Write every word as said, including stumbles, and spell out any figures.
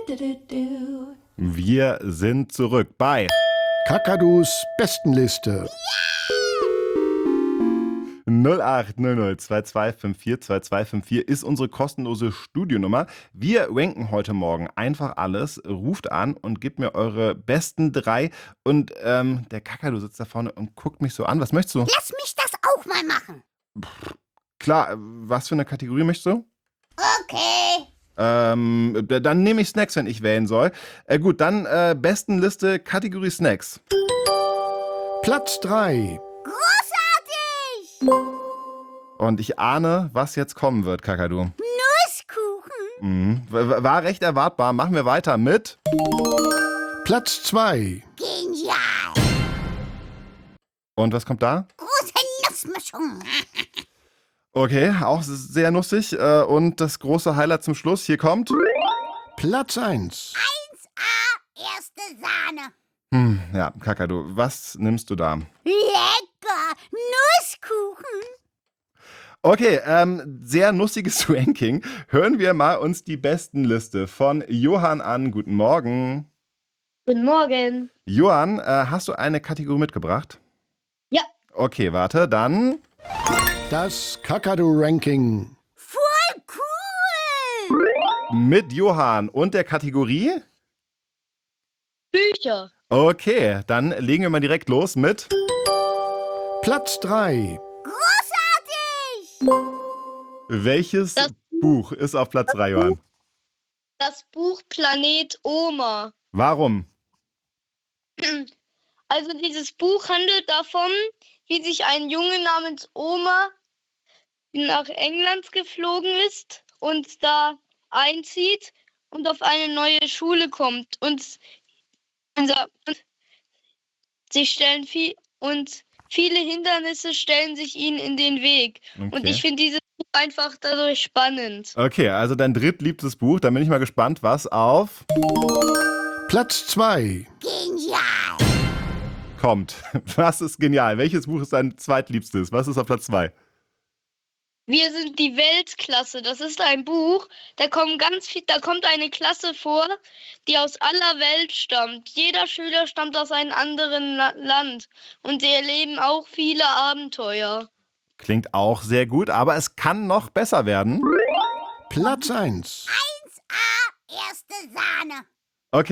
Wir sind zurück bei Kakadus Bestenliste. null acht null null zwei zwei fünf vier zwei zwei fünf vier ist unsere kostenlose Studionummer. Wir ranken heute Morgen einfach alles. Ruft an und gebt mir eure besten drei. Und ähm, der Kakadu sitzt da vorne und guckt mich so an. Was möchtest du? Lass mich das auch mal machen. Klar, was für eine Kategorie möchtest du? Okay. Ähm, d- dann nehme ich Snacks, wenn ich wählen soll. Äh, gut, dann äh, Bestenliste Kategorie Snacks. Platz drei. Großartig. Und ich ahne, was jetzt kommen wird, Kakadu. Nusskuchen. Mhm. W- War recht erwartbar. Machen wir weiter mit Platz zwei. Genial. Und was kommt da? Große Nussmischung. Okay, auch sehr nussig. Äh, Und das große Highlight zum Schluss. Hier kommt. Platz eins. eins A, erste Sahne. Hm, ja, Kakadu, was nimmst du da? Lecker. Nusskuchen. Okay, ähm, sehr nussiges Ranking. Hören wir mal uns die Bestenliste von Johann an. Guten Morgen. Guten Morgen. Johann, äh, hast du eine Kategorie mitgebracht? Ja. Okay, warte, dann. Das Kakadu-Ranking. Voll cool. Mit Johann und der Kategorie? Bücher. Okay, dann legen wir mal direkt los mit. Platz drei. Großartig. Welches Das- Buch ist auf Platz drei, Johann? Das Buch Planet Oma. Warum? Also dieses Buch handelt davon, wie sich ein Junge namens Oma nach England geflogen ist und da einzieht und auf eine neue Schule kommt. Und sie stellen viel und viele Hindernisse stellen sich ihnen in den Weg. Und Okay. ich finde dieses Buch einfach dadurch spannend. Okay, also dein drittliebstes Buch. Dann bin ich mal gespannt, was auf Platz zwei. Genial. kommt. Was ist genial? Welches Buch ist dein zweitliebstes? Was ist auf Platz zwei? Wir sind die Weltklasse. Das ist ein Buch, da kommen ganz viel, da kommt eine Klasse vor, die aus aller Welt stammt. Jeder Schüler stammt aus einem anderen La Land und sie erleben auch viele Abenteuer. Klingt auch sehr gut, aber es kann noch besser werden. Platz eins. eins A, erste Sahne.